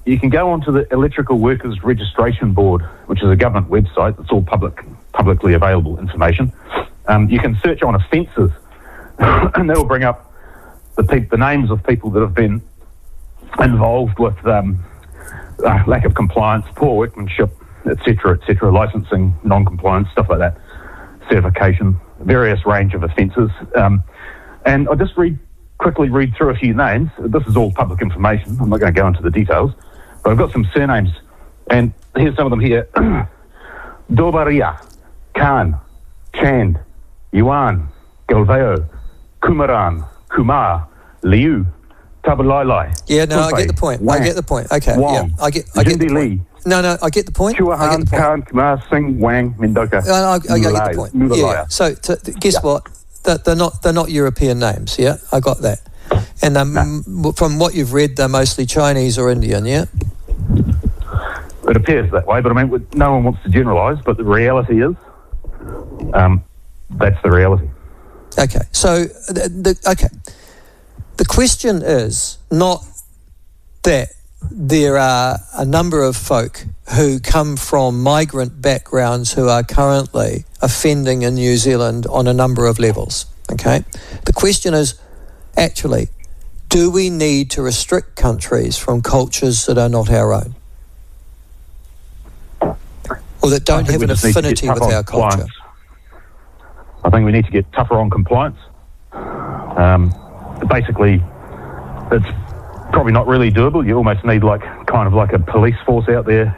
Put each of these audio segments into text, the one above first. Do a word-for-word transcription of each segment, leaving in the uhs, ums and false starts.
you can go onto the Electrical Workers Registration Board, which is a government website. It's all public, publicly available information. Um, you can search on offences, and that'll bring up the, pe- the names of people that have been involved with um, uh, lack of compliance, poor workmanship, et cetera, et cetera, licensing, non-compliance, stuff like that, certification, various range of offences. Um, and I'll just read quickly read through a few names. This is all public information. I'm not going to go into the details, but I've got some surnames, and here's some of them here. Dobaria, Khan, Chand, Yuan, Galveo, Kumaran, Kumar, Liu, Tabalalai. Yeah, no, Pompey, I get the point. Wang, I get the point. Okay, Wang, yeah, I get, I get the Lee, point. No, no, I get the point. I get Chuahan, the point. Khan, Kumar, Singh, Wang, Mendoka. No, no, I, I, I get the point. Mulalaya. Yeah. So, to, guess Yeah. what? They're, they're not. They're not European names. Yeah, I got that. And um, No. from what you've read, they're mostly Chinese or Indian. Yeah. It appears that way, but I mean, no one wants to generalise, but the reality is, um, that's the reality. Okay. So, the, the, okay. The question is not that there are a number of folk who come from migrant backgrounds who are currently offending in New Zealand on a number of levels. Okay. The question is, actually, do we need to restrict countries from cultures that are not our own? Or that don't have an affinity with our culture? I think we need to get tougher on compliance. Um, basically, it's probably not really doable. You almost need like kind of like a police force out there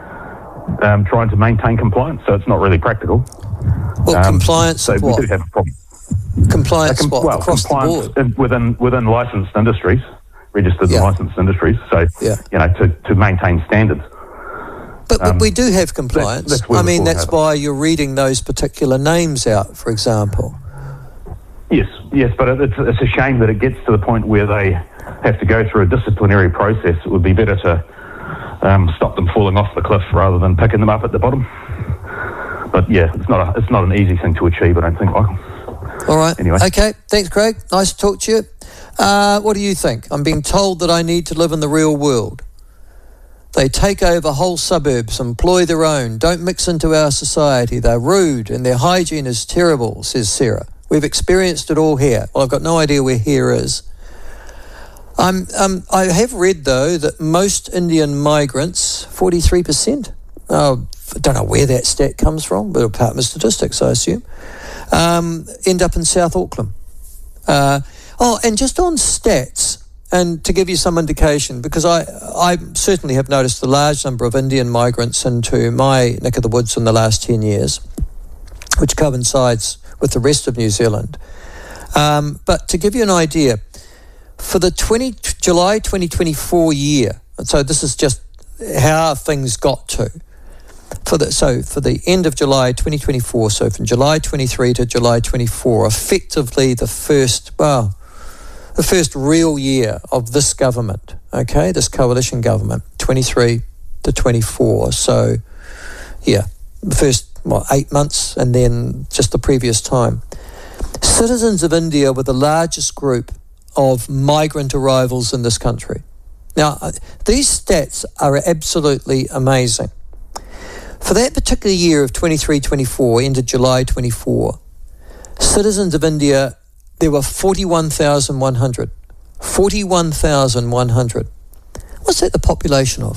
um, trying to maintain compliance, so it's not really practical. Well, um, compliance so of we what? do have a problem. Compliance Com- what? well, Across the compliance board? in, within within licensed industries, registered Yeah. and licensed industries. So Yeah. you know to, to maintain standards. But, but Um, we do have compliance. that's where I the mean, fall that's happens. why you're reading those particular names out, for example. Yes, yes, but it- it's, it's a shame that it gets to the point where they have to go through a disciplinary process. It would be better to um, stop them falling off the cliff rather than picking them up at the bottom. But yeah, it's not a, it's not an easy thing to achieve, I don't think, Michael. All right. Anyway. Okay. Thanks, Craig. Nice to talk to you. Uh, what do you think? I'm being told that I need to live in the real world. They take over whole suburbs, employ their own, don't mix into our society. They're rude and their hygiene is terrible, says Sarah. We've experienced it all here. Well, I've got no idea where here is. I'm, um, I have read, though, that most Indian migrants, forty-three percent, oh, I don't know where that stat comes from, but Department of Statistics, I assume, um, end up in South Auckland. Uh, oh, and just on stats, and to give you some indication, because I, I certainly have noticed a large number of Indian migrants into my neck of the woods in the last ten years, which coincides with the rest of New Zealand. Um, but to give you an idea, for the twenty, July twenty twenty-four year, so this is just how things got to, for the, so for the end of July twenty twenty-four, so from July twenty-three to July twenty-four, effectively the first, well, the first real year of this government, okay, this coalition government, twenty-three to twenty-four. So, yeah, the first, what, eight months and then just the previous time. Citizens of India were the largest group of migrant arrivals in this country. Now, uh, these stats are absolutely amazing. For that particular year of twenty-three twenty-four, ended July twenty-four, citizens of India, there were forty-one thousand one hundred. forty-one thousand one hundred. What's that the population of?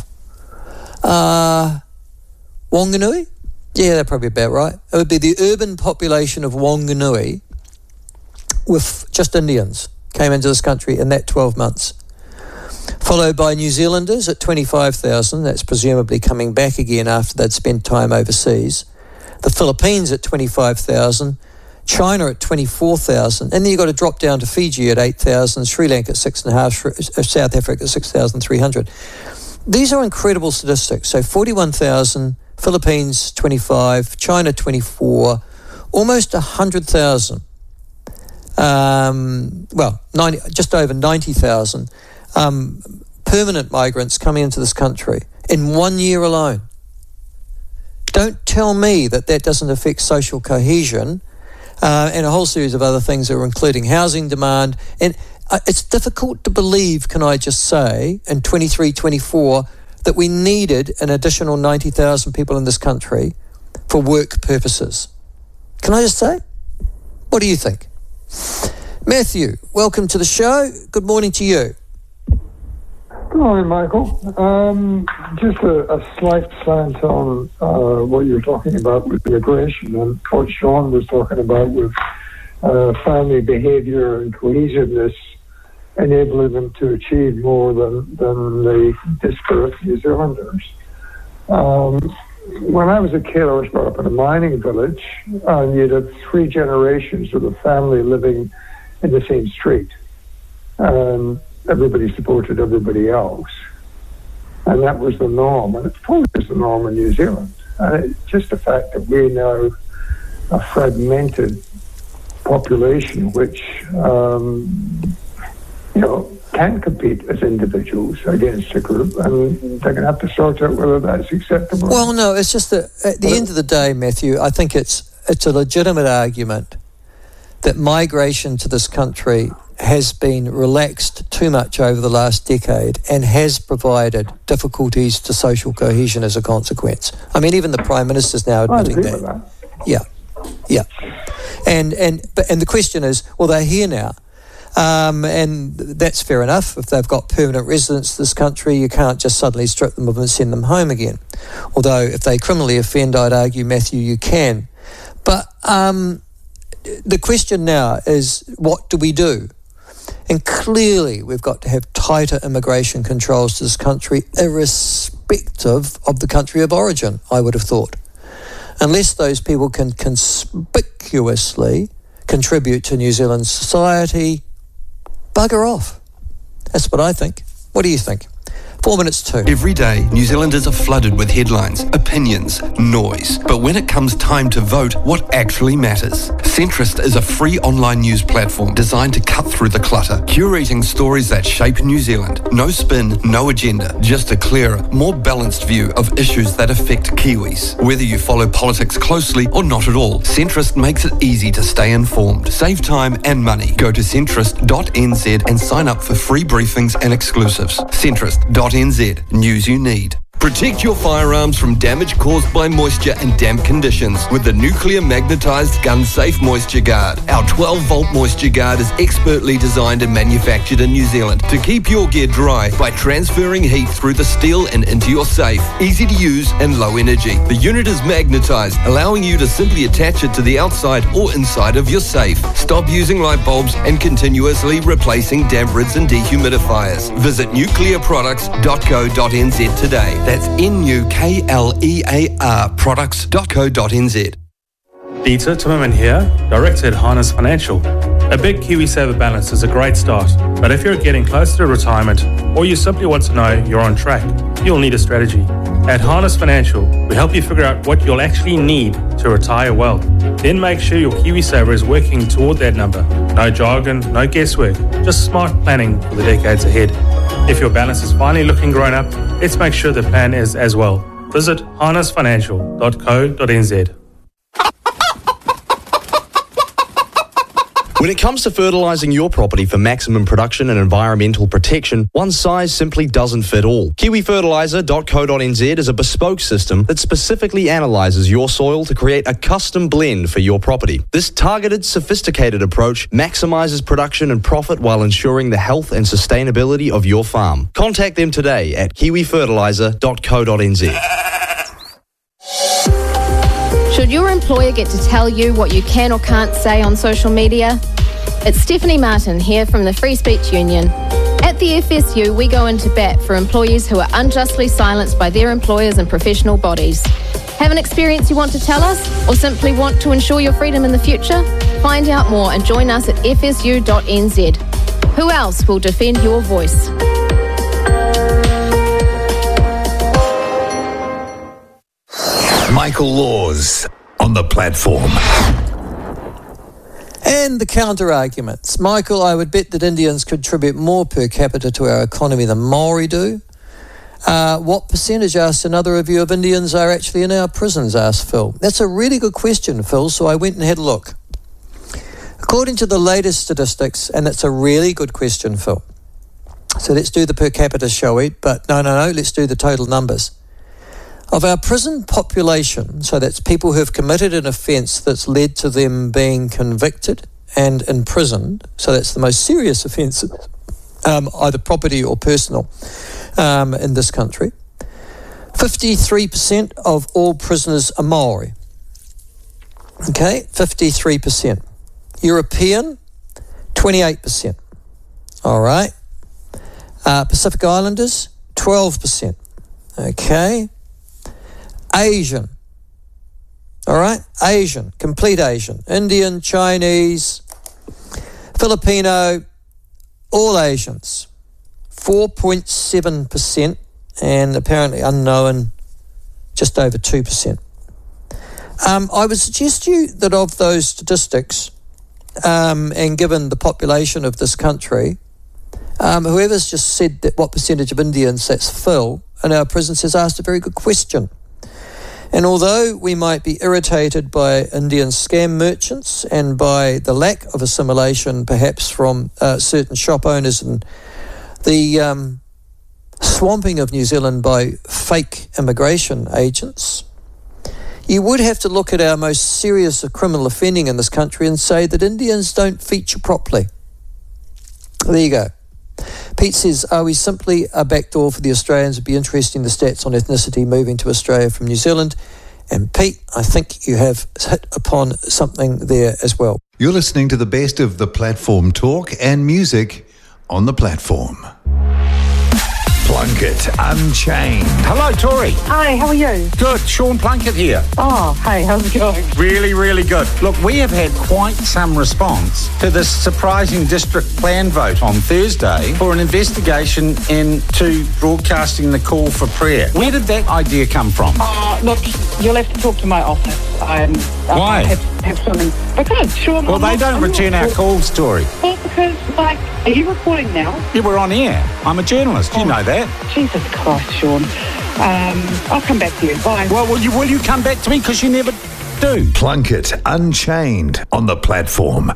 Uh, Wanganui? Yeah, that's probably about right. It would be the urban population of Wanganui with just Indians came into this country in that twelve months. Followed by New Zealanders at twenty-five thousand. That's presumably coming back again after they'd spent time overseas. The Philippines at twenty-five thousand. China at twenty-four thousand, and then you've got to drop down to Fiji at eight thousand, Sri Lanka at six and a half, South Africa at six thousand three hundred. These are incredible statistics. So forty-one thousand, Philippines twenty-five, China twenty-four, almost one hundred thousand. Um, well, ninety, just over ninety thousand um, permanent migrants coming into this country in one year alone. Don't tell me that that doesn't affect social cohesion. Uh, and a whole series of other things that are including housing demand. And uh, it's difficult to believe, can I just say, in twenty-three twenty-four, that we needed an additional ninety thousand people in this country for work purposes. Can I just say? What do you think? Matthew, welcome to the show. Good morning to you. Good morning, Michael. Um, just a, a slight slant on uh, what you were talking about with immigration and what Sean was talking about with uh, family behaviour and cohesiveness, enabling them to achieve more than, than the disparate New Zealanders. Um, when I was a kid, I was brought up in a mining village, and you had three generations of the family living in the same street. And everybody supported everybody else. And that was the norm. And it's probably the norm in New Zealand. And it's just the fact that we're now a fragmented population which, um, you know, can compete as individuals against a group, and they're going to have to sort out whether that's acceptable. Well, no, it's just that at the end of the day, Matthew, I think it's it's a legitimate argument that migration to this country has been relaxed too much over the last decade and has provided difficulties to social cohesion as a consequence. I mean, even the Prime Minister's now admitting that. that. Yeah, yeah. And and but and the question is, well, they're here now. Um, and that's fair enough. If they've got permanent residence in this country, you can't just suddenly strip them of them and send them home again. Although if they criminally offend, I'd argue, Matthew, you can. But um, the question now is, what do we do? And clearly we've got to have tighter immigration controls to this country, irrespective of the country of origin, I would have thought. Unless those people can conspicuously contribute to New Zealand society, bugger off. That's what I think. What do you think? Four minutes to. Every day, New Zealanders are flooded with headlines, opinions, noise. But when it comes time to vote, what actually matters? Centrist is a free online news platform designed to cut through the clutter, curating stories that shape New Zealand. No spin, no agenda, just a clearer, more balanced view of issues that affect Kiwis. Whether you follow politics closely or not at all, Centrist makes it easy to stay informed. Save time and money. Go to centrist dot n z and sign up for free briefings and exclusives. centrist dot n z, news you need. Protect your firearms from damage caused by moisture and damp conditions with the nuclear magnetized gun safe moisture guard. Our twelve volt moisture guard is expertly designed and manufactured in New Zealand to keep your gear dry by transferring heat through the steel and into your safe. Easy to use and low energy. The unit is magnetized, allowing you to simply attach it to the outside or inside of your safe. Stop using light bulbs and continuously replacing damp rids and dehumidifiers. Visit nuclear products dot co dot n z today. That's N U K L E A R products dot co dot n z. Dieter Timmerman here, Director at Harness Financial. A big KiwiSaver balance is a great start, but if you're getting close to retirement or you simply want to know you're on track, you'll need a strategy. At Harness Financial, we help you figure out what you'll actually need to retire well. Then make sure your KiwiSaver is working toward that number. No jargon, no guesswork, just smart planning for the decades ahead. If your balance is finally looking grown up, let's make sure the plan is as well. Visit harness financial dot co dot n z. When it comes to fertilising your property for maximum production and environmental protection, one size simply doesn't fit all. kiwi fertiliser dot co dot n z is a bespoke system that specifically analyses your soil to create a custom blend for your property. This targeted, sophisticated approach maximises production and profit while ensuring the health and sustainability of your farm. Contact them today at kiwi fertiliser dot co dot n z. Should your employer get to tell you what you can or can't say on social media? It's Stephanie Martin here from the Free Speech Union. At the F S U, we go into bat for employees who are unjustly silenced by their employers and professional bodies. Have an experience you want to tell us, or simply want to ensure your freedom in the future? Find out more and join us at f s u dot n z. Who else will defend your voice? Michael Laws on the platform. And the counter-arguments. Michael, I would bet that Indians contribute more per capita to our economy than Maori do. Uh, what percentage, asked another review, of Indians are actually in our prisons, asked Phil. That's a really good question, Phil, so I went and had a look. According to the latest statistics, and it's a really good question, Phil, So let's do the per capita, shall we? But no, no, no, let's do the total numbers. Of our prison population, so that's people who have committed an offence that's led to them being convicted and imprisoned, so that's the most serious offences, um, either property or personal, um, in this country. fifty-three percent of all prisoners are Maori. Okay, fifty-three percent. European, twenty-eight percent. All right. Uh, Pacific Islanders, twelve percent. Okay. Asian. All right. Asian, complete Asian. Indian, Chinese, Filipino, all Asians. four point seven percent, and apparently unknown, just over two percent. Um, I would suggest to you that of those statistics, um, and given the population of this country, um, whoever's just said that what percentage of Indians, that's Phil, in our prisons, has asked a very good question. And although we might be irritated by Indian scam merchants and by the lack of assimilation perhaps from uh, certain shop owners and the um, swamping of New Zealand by fake immigration agents, you would have to look at our most serious of criminal offending in this country and say that Indians don't feature properly. There you go. Pete says, are we simply a backdoor for the Australians? It'd be interesting, the stats on ethnicity moving to Australia from New Zealand. And Pete, I think you have hit upon something there as well. You're listening to the best of the platform talk and music on the platform. Plunkett Unchained. Hello, Tori. Hi, how are you? Good. Sean Plunkett here. Oh, hey, how's it going? Really, really good. Look, we have had quite some response to this surprising district plan vote on Thursday for an investigation into broadcasting the call for prayer. Where did that idea come from? Uh, look, you'll have to talk to my office. Um, Why? I have, have something. Because, Sean, Well, I'm they not, don't I'm return not our calls, Tori. Well, because, like, are you recording now? Yeah, we're on air. I'm a journalist. You Oh. know that. Jesus Christ, Sean. Um, I'll come back to you. Bye. Well, will you, will you come back to me? Because you never do. Plunkett Unchained on the platform.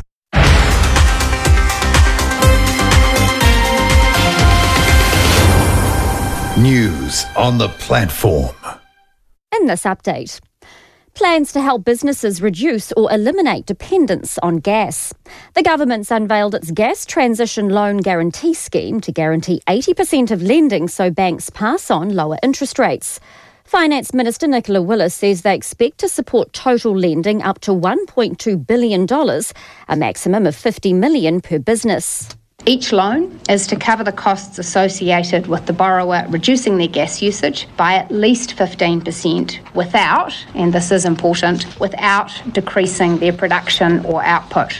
News on the platform. In this update, plans to help businesses reduce or eliminate dependence on gas. The government's unveiled its Gas Transition Loan Guarantee Scheme to guarantee eighty percent of lending so banks pass on lower interest rates. Finance Minister Nicola Willis says they expect to support total lending up to one point two billion dollars, a maximum of fifty million dollars per business. Each loan is to cover the costs associated with the borrower reducing their gas usage by at least fifteen percent without, and this is important, without decreasing their production or output.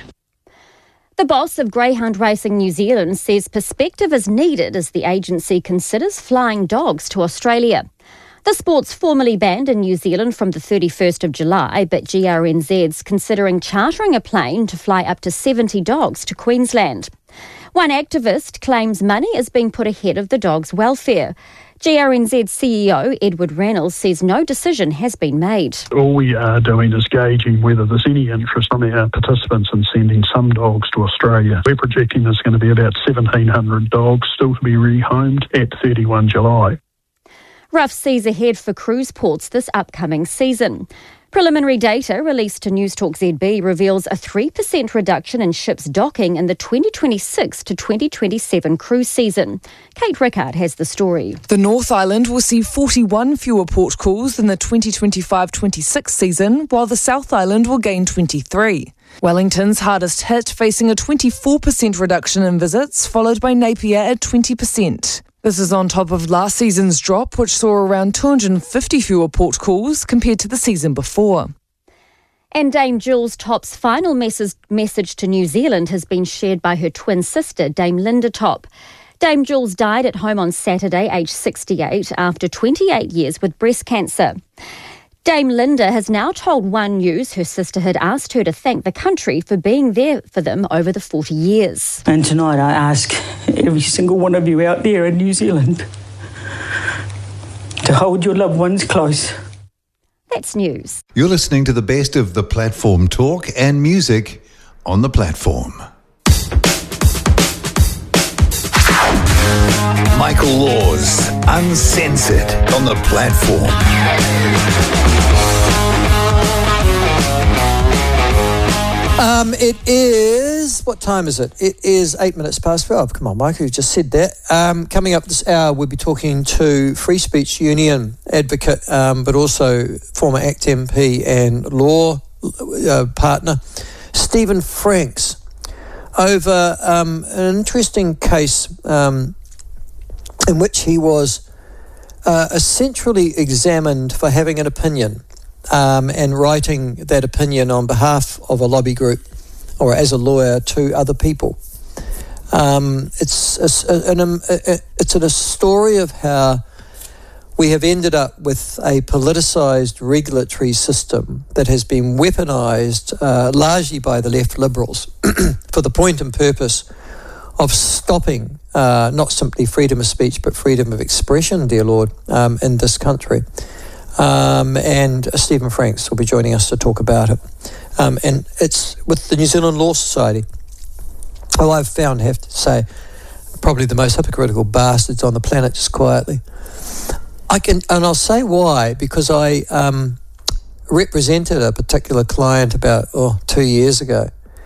The boss of Greyhound Racing New Zealand says perspective is needed as the agency considers flying dogs to Australia. The sport's formally banned in New Zealand from the thirty-first of July, but G R N Z's considering chartering a plane to fly up to seventy dogs to Queensland. One activist claims money is being put ahead of the dogs' welfare. G R N Z C E O Edward Reynolds says no decision has been made. All we are doing is gauging whether there's any interest from our participants in sending some dogs to Australia. We're projecting there's going to be about seventeen hundred dogs still to be rehomed at thirty-first of July. Rough seas ahead for cruise ports this upcoming season. Preliminary data released to Newstalk Z B reveals a three percent reduction in ships docking in the twenty twenty-six to twenty twenty-seven cruise season. Kate Rickard has the story. The North Island will see forty-one fewer port calls than the twenty twenty-five twenty-six season, while the South Island will gain twenty-three. Wellington's hardest hit, facing a twenty-four percent reduction in visits, followed by Napier at twenty percent. This is on top of last season's drop, which saw around two hundred fifty fewer port calls compared to the season before. And Dame Jules Top's final message, message to New Zealand has been shared by her twin sister, Dame Linda Top. Dame Jules died at home on Saturday, aged sixty-eight, after twenty-eight years with breast cancer. Dame Linda has now told One News her sister had asked her to thank the country for being there for them over the forty years. And tonight I ask every single one of you out there in New Zealand to hold your loved ones close. That's news. You're listening to the best of the platform talk and music on the platform. Michael Laws, Uncensored, on the platform. Um, it is, what time is it? It is eight minutes past twelve. Come on, Michael, you just said that. Um, coming up this hour, we'll be talking to Free Speech Union advocate, um, but also former ACT M P and law uh, partner, Stephen Franks, over um, an interesting case um, in which he was uh, essentially examined for having an opinion. Um, and writing that opinion on behalf of a lobby group or as a lawyer to other people. Um, it's a, an, a, it's a story of how we have ended up with a politicised regulatory system that has been weaponised uh, largely by the left liberals for the point and purpose of stopping uh, not simply freedom of speech but freedom of expression, dear Lord, um, in this country. Um, and uh, Stephen Franks will be joining us to talk about it. Um, and it's with the New Zealand Law Society, who I've found, have to say, probably the most hypocritical bastards on the planet, just quietly. I can, and I'll say why, because I um, represented a particular client about oh, two years ago.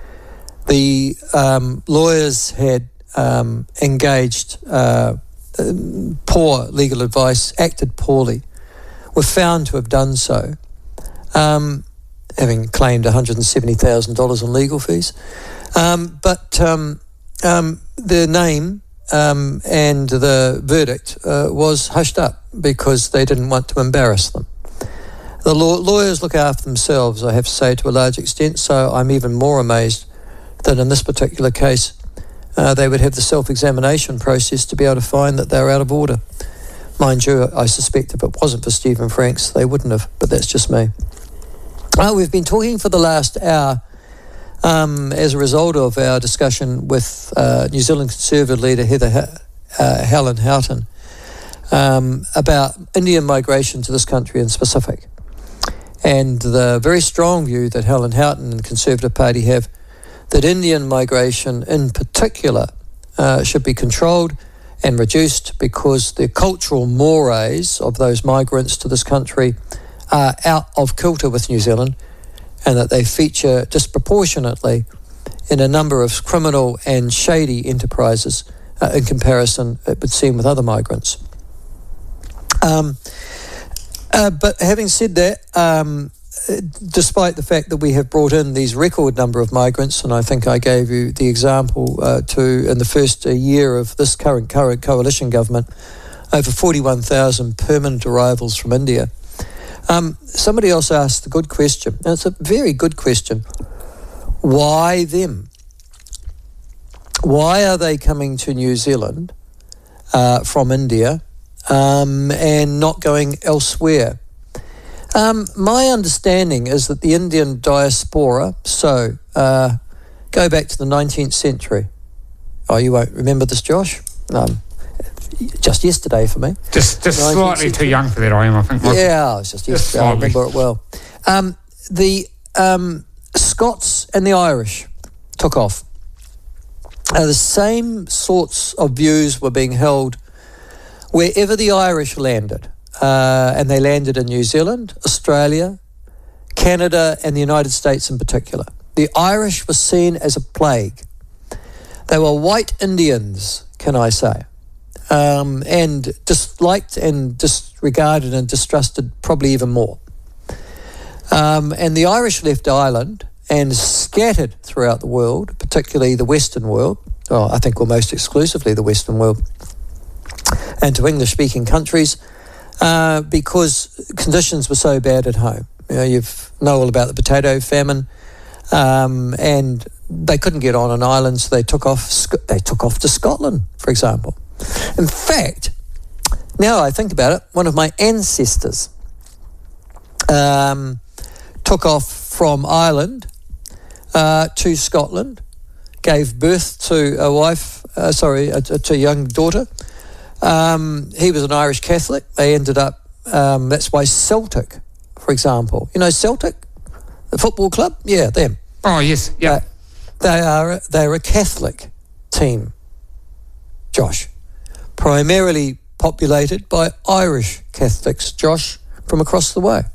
The um, lawyers had um, engaged uh, poor legal advice, acted poorly, were found to have done so, um, having claimed one hundred seventy thousand dollars in legal fees. Um, but um, um, the name um, and the verdict uh, was hushed up because they didn't want to embarrass them. The law- lawyers look after themselves, I have to say, to a large extent, so I'm even more amazed that in this particular case uh, they would have the self-examination process to be able to find that they're out of order. Mind you, I suspect if it wasn't for Stephen Franks, they wouldn't have, but that's just me. Well, we've been talking for the last hour um, as a result of our discussion with uh, New Zealand Conservative leader Heather ha- uh, Helen Houghton um, about Indian migration to this country in specific, and the very strong view that Helen Houghton and the Conservative Party have that Indian migration in particular uh, should be controlled and reduced because the cultural mores of those migrants to this country are out of kilter with New Zealand, and that they feature disproportionately in a number of criminal and shady enterprises uh, in comparison, it would seem, with other migrants. Um, uh, but having said that, um, despite the fact that we have brought in these record number of migrants, and I think I gave you the example uh, to in the first uh, year of this current current coalition government, over forty-one thousand permanent arrivals from India. Um, somebody else asked a good question, and it's a very good question. Why them? Why are they coming to New Zealand uh, from India um, and not going elsewhere? Um, my understanding is that the Indian diaspora, so uh, go back to the nineteenth century. Oh, you won't remember this, Josh? Um, just yesterday for me. Just just slightly too young for that, I am, I think. Michael. Yeah, it was just yesterday. I remember it well. Um, the um, Scots and the Irish took off. Uh, the same sorts of views were being held wherever the Irish landed. Uh, and they landed in New Zealand, Australia, Canada, and the United States in particular. The Irish were seen as a plague. They were white Indians, can I say, um, and disliked and disregarded and distrusted probably even more. Um, and the Irish left Ireland and scattered throughout the world, particularly the Western world, well, I think almost exclusively the Western world, and to English-speaking countries, Uh, because conditions were so bad at home. You know, you know all about the potato famine, um, and they couldn't get on an island, so they took off. They took off to Scotland, for example. In fact, now I think about it, one of my ancestors um, took off from Ireland uh, to Scotland, gave birth to a wife, uh, sorry, a, to a young daughter. Um, he was an Irish Catholic. They ended up, um, that's why Celtic, for example. You know Celtic, the football club? Yeah, them. Oh, yes, yeah. Uh, they are they're a Catholic team, Josh. primarily populated by Irish Catholics, Josh, from across the way.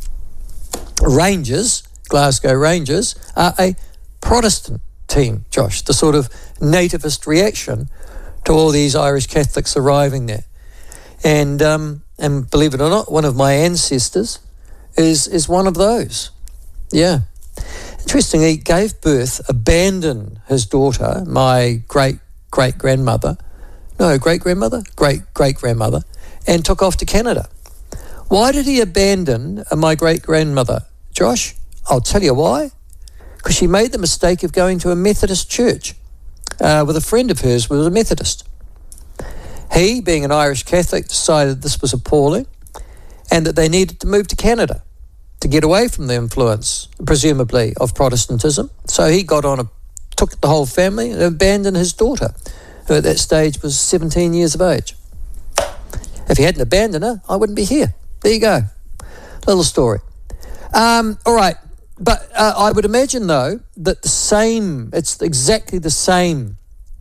Rangers, Glasgow Rangers, are a Protestant team, Josh, the sort of nativist reaction to all these Irish Catholics arriving there. And um, and believe it or not, one of my ancestors is is one of those. Yeah. Interestingly, he gave birth, abandoned his daughter, my great-great-grandmother, no, great-grandmother? Great-great-grandmother, and took off to Canada. Why did he abandon my great-grandmother, Josh? I'll tell you why. Because she made the mistake of going to a Methodist church uh, with a friend of hers who was a Methodist. He, being an Irish Catholic, decided this was appalling and that they needed to move to Canada to get away from the influence, presumably, of Protestantism. So he got on, a, took the whole family and abandoned his daughter, who at that stage was seventeen years of age. If he hadn't abandoned her, I wouldn't be here. There you go. Little story. Um, all right. But uh, I would imagine, though, that the same, it's exactly the same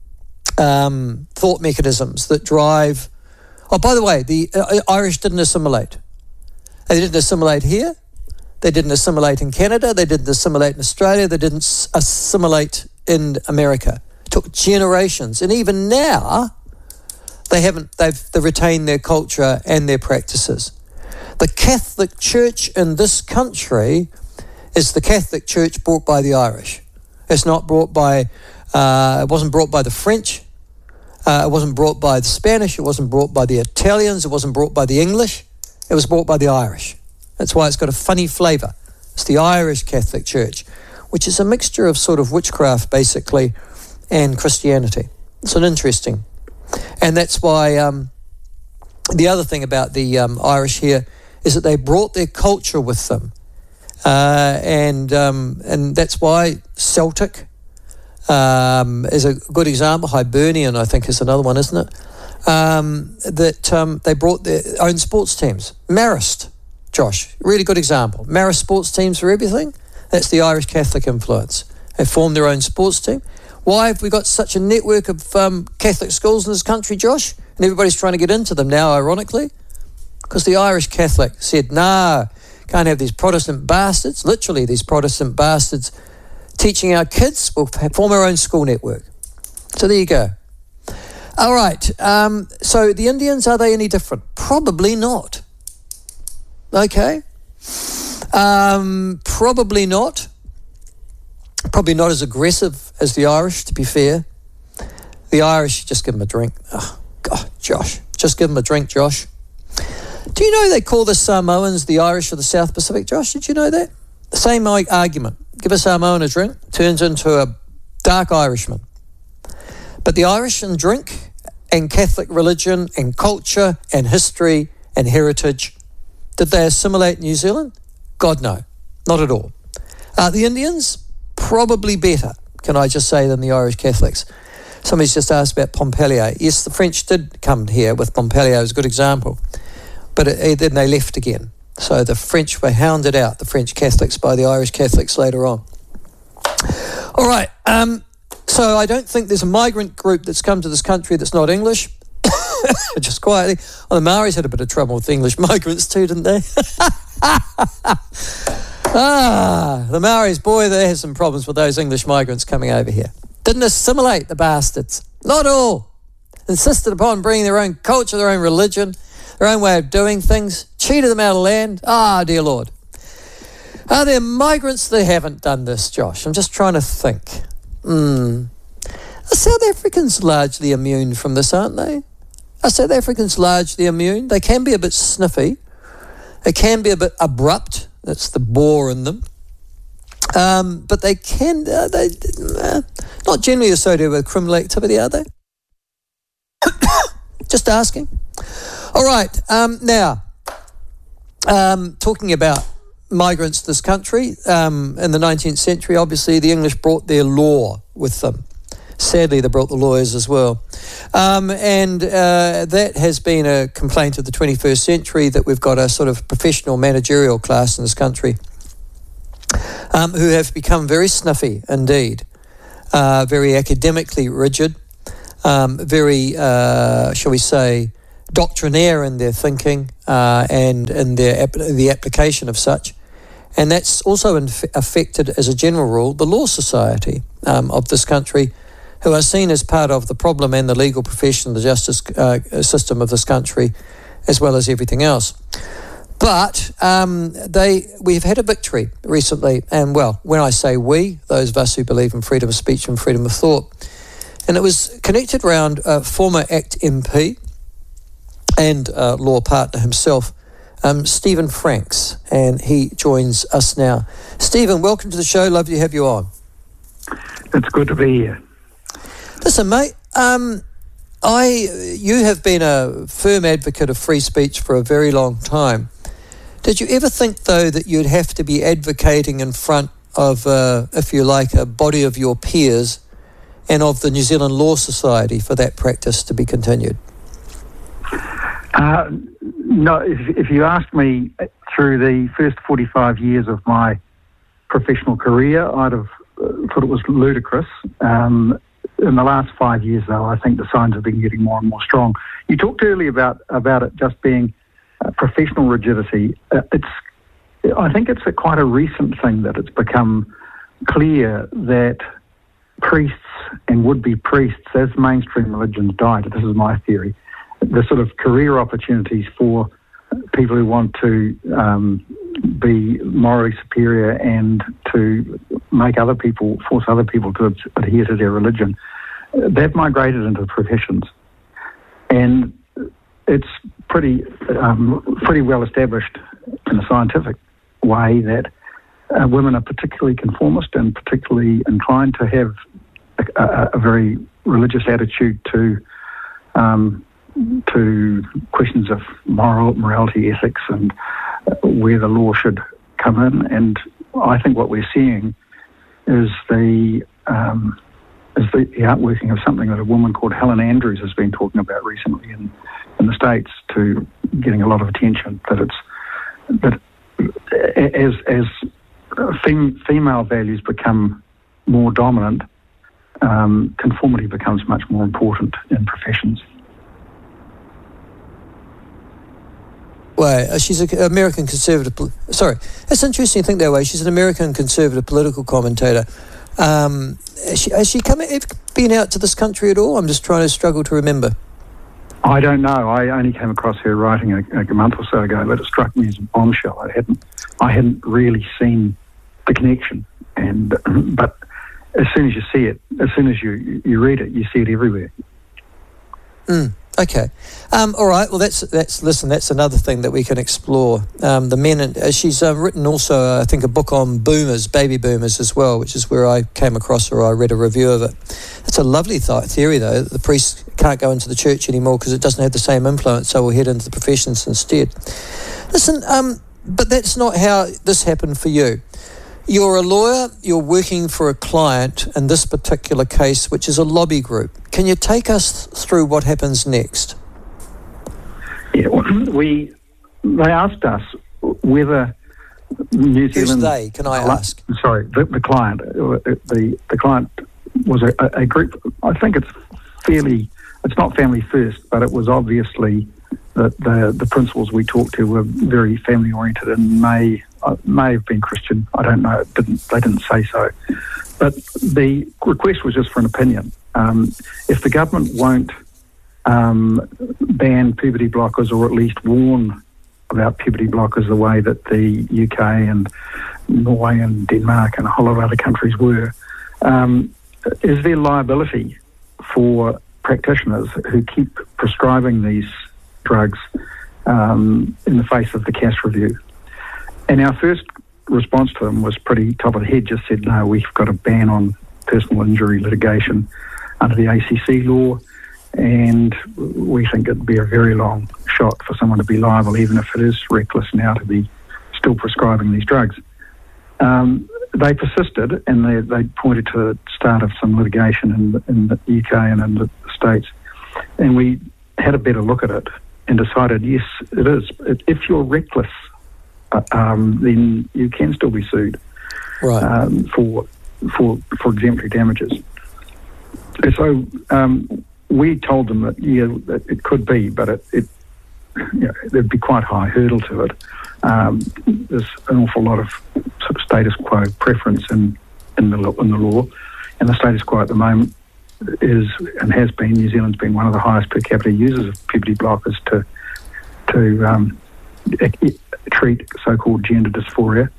um, thought mechanisms that drive... Oh, by the way, the uh, Irish didn't assimilate. They didn't assimilate here. They didn't assimilate in Canada. They didn't assimilate in Australia. They didn't s- assimilate in America. It took generations. And even now, they haven't, they've, they've retained their culture and their practices. The Catholic Church in this country is the Catholic Church brought by the Irish. It's not brought by, uh, it wasn't brought by the French. Uh, it wasn't brought by the Spanish. It wasn't brought by the Italians. It wasn't brought by the English. It was brought by the Irish. That's why it's got a funny flavour. It's the Irish Catholic Church, which is a mixture of sort of witchcraft, basically, and Christianity. It's an interesting. And that's why um, the other thing about the um, Irish here is that they brought their culture with them. Uh, and um, and that's why Celtic um, is a good example. Hibernian, I think, is another one, isn't it? Um, that um, they brought their own sports teams. Marist, Josh, really good example. Marist sports teams for everything. That's the Irish Catholic influence. They formed their own sports team. Why have we got such a network of um, Catholic schools in this country, Josh? And everybody's trying to get into them now, ironically. Because the Irish Catholic said, nah, can't have these Protestant bastards, literally these Protestant bastards, teaching our kids. We'll form our own school network. So there you go. All right. Um, so the Indians, are they any different? Probably not. Okay. Um, probably not. Probably not as aggressive as the Irish, to be fair. The Irish, just give them a drink. Oh, God, Josh. Just give them a drink, Josh. Do you know they call the Samoans the Irish of the South Pacific, Josh? Did you know that? The same argument. Give a Samoan a drink, turns into a dark Irishman. But the Irish and drink and Catholic religion and culture and history and heritage, did they assimilate New Zealand? God, no. Not at all. Uh, the Indians? Probably better, can I just say, than the Irish Catholics. Somebody's just asked about Montpellier. Yes, the French did come here with Montpellier as a good example. But it, then they left again. So the French were hounded out, the French Catholics, by the Irish Catholics later on. All right. Um, so I don't think there's a migrant group that's come to this country that's not English. Just quietly. Well, the Maoris had a bit of trouble with English migrants too, didn't they? Ah, the Maoris, boy, they had some problems with those English migrants coming over here. Didn't assimilate the bastards. Not all. Insisted upon bringing their own culture, their own religion, their own way of doing things. Cheated them out of land. Ah, dear Lord. Are there migrants that haven't done this, Josh? I'm just trying to think. Hmm. Are South Africans largely immune from this, aren't they? Are South Africans largely immune? They can be a bit sniffy. They can be a bit abrupt. That's the bore in them. Um, but they can, uh, they uh, not generally associated with criminal activity, are they? Just asking. All right, um, now, um, talking about migrants to this country, um, in the nineteenth century, obviously the English brought their law with them. Sadly, they brought the lawyers as well. Um, and uh, that has been a complaint of the twenty-first century, that we've got a sort of professional managerial class in this country um, who have become very sniffy indeed, uh, very academically rigid, um, very, uh, shall we say, doctrinaire in their thinking uh, and in their ap- the application of such. And that's also inf- affected, as a general rule, the law society um, of this country, who are seen as part of the problem and the legal profession, the justice uh, system of this country, as well as everything else. But um, they we've had a victory recently, and well, when I say we, those of us who believe in freedom of speech and freedom of thought, and it was connected around uh, former ACT M P and uh, law partner himself, um, Stephen Franks, and he joins us now. Stephen, welcome to the show. Lovely to have you on. It's good to be here. Listen, mate, um, I you have been a firm advocate of free speech for a very long time. Did you ever think, though, that you'd have to be advocating in front of, uh, if you like, a body of your peers and of the New Zealand Law Society for that practice to be continued? Uh, no, if, if you asked me through the first forty-five years of my professional career, I'd have uh, thought it was ludicrous. Um, in the last five years, though, I think the signs have been getting more and more strong. You talked earlier about, about it just being uh, professional rigidity. Uh, it's, I think it's a quite a recent thing that it's become clear that priests and would-be priests, as mainstream religions died, this is my theory, the sort of career opportunities for people who want to um, be morally superior and to make other people, force other people to adhere to their religion, they've migrated into the professions. And it's pretty um, pretty well established in a scientific way that uh, women are particularly conformist and particularly inclined to have a, a, a very religious attitude to um, to questions of moral morality, ethics, and uh, where the law should come in. And I think what we're seeing is the um, is the, the outworking of something that a woman called Helen Andrews has been talking about recently in, in the States, to getting a lot of attention. That it's that as as fem, female values become more dominant, um, conformity becomes much more important in professions. Well, she's an American conservative... Sorry, it's interesting to think that way. She's an American conservative political commentator. Um, has she, has she come, been out to this country at all? I'm just trying to struggle to remember. I don't know. I only came across her writing a, a month or so ago, but it struck me as a bombshell. I hadn't, I hadn't really seen the connection. And but as soon as you see it, as soon as you you read it, you see it everywhere. Mm. Okay, um, all right. Well, that's that's listen. That's another thing that we can explore. Um, the men, and uh, she's uh, written also, uh, I think, a book on boomers, baby boomers as well, which is where I came across her. I read a review of it. It's a lovely th- theory, though. The priests can't go into the church anymore because it doesn't have the same influence, so we'll head into the professions instead. Listen, um, but that's not how this happened for you. You're a lawyer, you're working for a client in this particular case, which is a lobby group. Can you take us through what happens next? Yeah, we, they asked us whether New Zealand... Who's they, can I ask? Sorry, the, the client. The, the client was a, a group, I think it's fairly, it's not family first, but it was obviously that the, the principals we talked to were very family oriented and may... Uh, may have been Christian. I don't know. It didn't, they didn't say so. But the request was just for an opinion. Um, if the government won't um, ban puberty blockers, or at least warn about puberty blockers the way that the U K and Norway and Denmark and a whole lot of other countries were, um, is there liability for practitioners who keep prescribing these drugs um, in the face of the C A S review? And our first response to them was pretty top of the head, just said, no, we've got a ban on personal injury litigation under the A C C law, and we think it'd be a very long shot for someone to be liable, even if it is reckless now to be still prescribing these drugs. Um, they persisted, and they, they pointed to the start of some litigation in, in the U K and in the States, and we had a better look at it and decided, yes, it is. If you're reckless, Uh, um, then you can still be sued right. um, for for for exemplary damages. So um, we told them that, yeah, that it could be, but it, it you know, there'd be quite a high hurdle to it. Um, there's an awful lot of sort of status quo preference in, in, the, in the law, and the status quo at the moment is, and has been, New Zealand's been one of the highest per capita users of puberty blockers to to um, treat so-called gender dysphoria.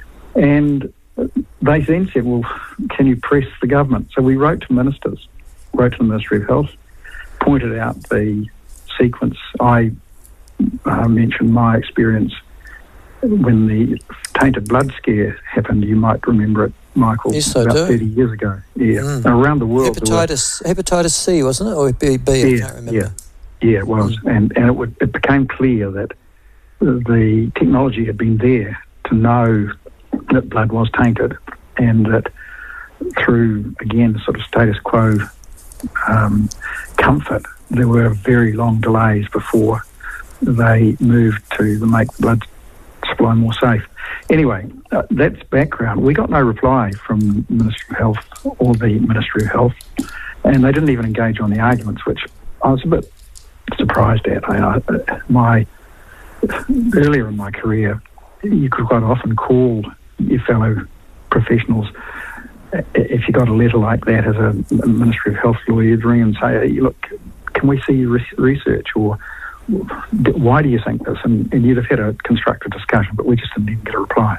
And they then said, well, can you press the government? So we wrote to ministers, wrote to the Ministry of Health, pointed out the sequence. I uh, mentioned my experience when the tainted blood scare happened. You might remember it, Michael, yes, I about do. thirty years ago. Yeah, Mm. around the world. Hepatitis, hepatitis C, wasn't it? Or B, B I Yeah, can't remember. yeah, yeah, it was. Mm. And, and it, would, it became clear that the technology had been there to know that blood was tainted, and that through, again, sort of status quo um, comfort, there were very long delays before they moved to make the blood supply more safe. Anyway, uh, that's background. We got no reply from the Ministry of Health or the Ministry of Health, and they didn't even engage on the arguments, which I was a bit surprised at. I, I, my earlier in my career, you could quite often call your fellow professionals. If you got a letter like that as a Ministry of Health lawyer, you'd ring and say, hey, look, can we see your research, or why do you think this? And, and you'd have had a constructive discussion, but we just didn't even get a reply.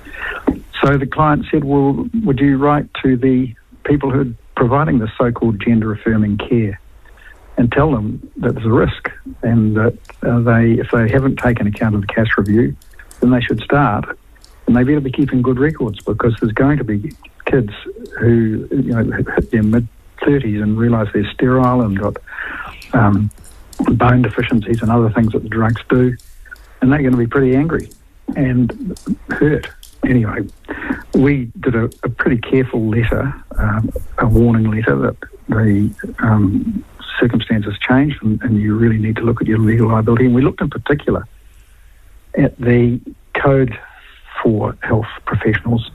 So the client said, well, would you write to the people who are providing this so-called gender-affirming care and tell them that there's a risk, and that uh, they, if they haven't taken account of the C A S review, then they should start. And they better be keeping good records, because there's going to be kids who, you know, hit their mid-thirties and realise they're sterile and got um, bone deficiencies and other things that the drugs do, and they're going to be pretty angry and hurt. Anyway, we did a, a pretty careful letter, um, a warning letter that the um, circumstances changed, and, and you really need to look at your legal liability. And we looked in particular at the Code for Health Professionals,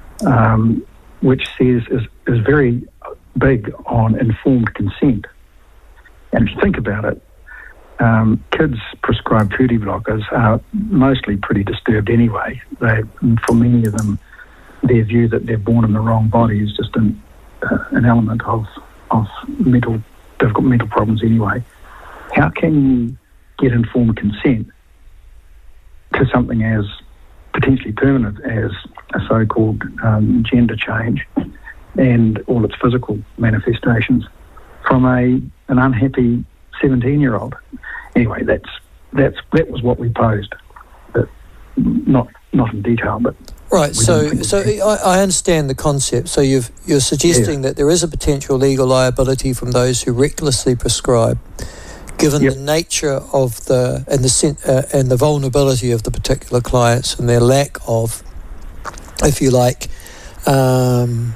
um, which says is, is very big on informed consent. And if you think about it, um, kids prescribed puberty blockers are mostly pretty disturbed anyway. They, for many of them, their view that they're born in the wrong body is just an, uh, an element of of mental, difficult mental problems anyway. How can you get informed consent to something as potentially permanent as a so-called um, gender change and all its physical manifestations from a an unhappy seventeen-year-old? Anyway, that's that's that was what we posed, but not not in detail, but right. So, so I, I understand the concept. So you've you're suggesting yeah. that there is a potential legal liability from those who recklessly prescribe, given yep. the nature of the and the uh, and the vulnerability of the particular clients and their lack of, if you like, um,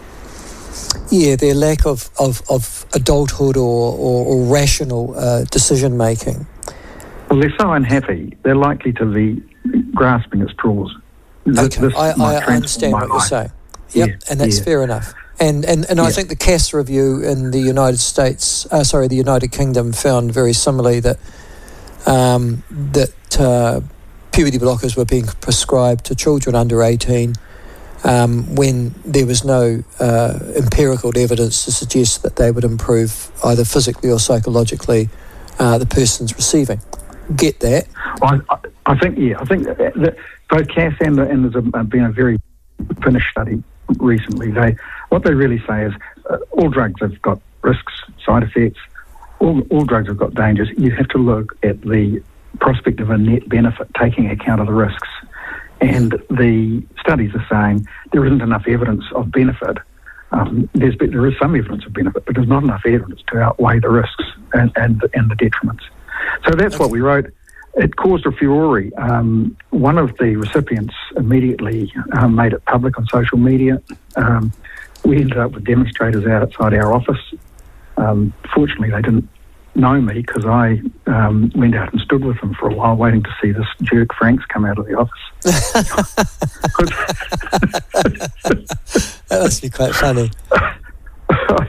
yeah, their lack of, of, of adulthood or, or, or rational uh, decision making. Well, they're so unhappy, they're likely to be grasping at straws. Okay, this I, I understand what life. you're saying. Yep, yeah, and that's yeah. fair enough. And and, and yeah. I think the C A S review in the United States, uh, sorry, the United Kingdom, found very similarly that um, that uh, puberty blockers were being prescribed to children under eighteen um, when there was no uh, empirical evidence to suggest that they would improve either physically or psychologically uh, the person's receiving. Get that? Well, I, I think, yeah, I think that, that both C A S and, the, and there's a, been a very finished study recently. They what they really say is uh, all drugs have got risks, side effects. All, all drugs have got dangers. You have to look at the prospect of a net benefit, taking account of the risks. And the studies are saying there isn't enough evidence of benefit. Um, there's there is some evidence of benefit, but there's not enough evidence to outweigh the risks and and, and the detriments. So that's what we wrote. It caused a furore. Um, one of the recipients immediately um, made it public on social media. Um, we ended up with demonstrators outside our office. Um, fortunately, they didn't know me because I um, went out and stood with them for a while waiting to see this jerk Franks come out of the office. That must be quite funny.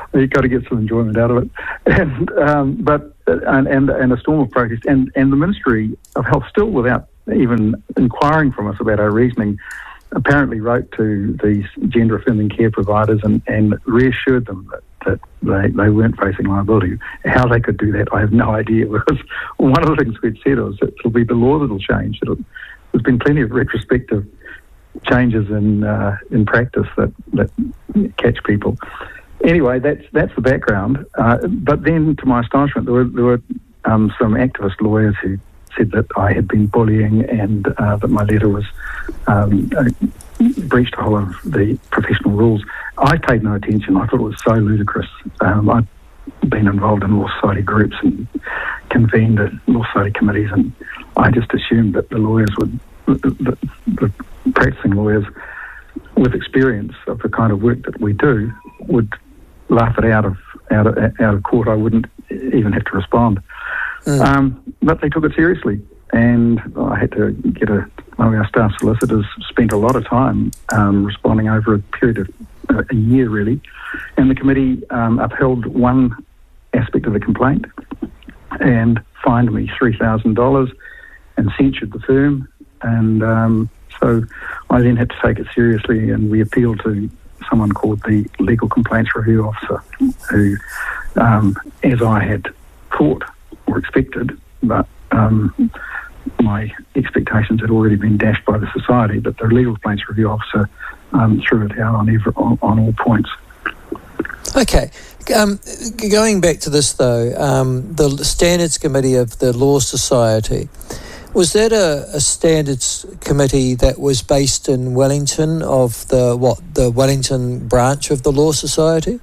you've got to get some enjoyment out of it. And um, but and, and and a storm of protest, and and the Ministry of Health, still without even inquiring from us about our reasoning, apparently wrote to these gender affirming care providers and, and reassured them that, that they, they weren't facing liability. How they could do that, I have no idea, because one of the things we'd said was that it'll be the law that'll change. It'll, there's been plenty of retrospective changes in uh, in practice that, that catch people. Anyway, that's that's the background. Uh, but then, to my astonishment, there were, there were um, some activist lawyers who said that I had been bullying and uh, that my letter was um, uh, breached a whole of the professional rules. I paid no attention. I thought it was so ludicrous. Um, I'd been involved in Law Society groups and convened at Law Society committees, and I just assumed that the lawyers would, the, the, the practicing lawyers with experience of the kind of work that we do, would laugh it out of out of, out of court. I wouldn't even have to respond. Mm. Um, but they took it seriously, and I had to get a, one of our staff solicitors spent a lot of time um, responding over a period of uh, a year, really, and the committee um, upheld one aspect of the complaint and fined me three thousand dollars and censured the firm, and um, so I then had to take it seriously, and we appealed to someone called the Legal Complaints Review Officer, who, um, as I had thought or expected, but um, my expectations had already been dashed by the society, but the Legal Complaints Review Officer um, threw it out on, every, on, on all points. Okay. Um, going back to this, though, um, the Standards Committee of the Law Society, was that a, a standards committee that was based in Wellington, of the what the Wellington branch of the Law Society?